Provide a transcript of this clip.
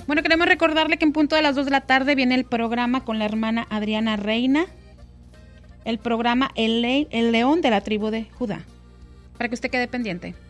Bueno, queremos recordarle que en punto de las 2 de la tarde viene el programa con la hermana Adriana Reina, el programa El León de la tribu de Judá, para que usted quede pendiente.